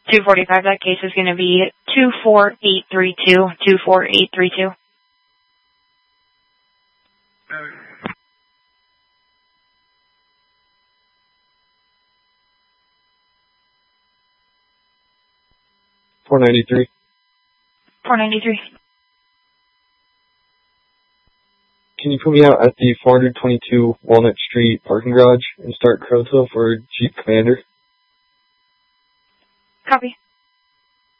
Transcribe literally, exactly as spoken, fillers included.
two forty-five, that case is going to be two four eight three two, two four eight three two. four ninety-three. four ninety-three. Can you put me out at the four twenty-two Walnut Street parking garage and start Crowsville for Jeep Commander? Copy.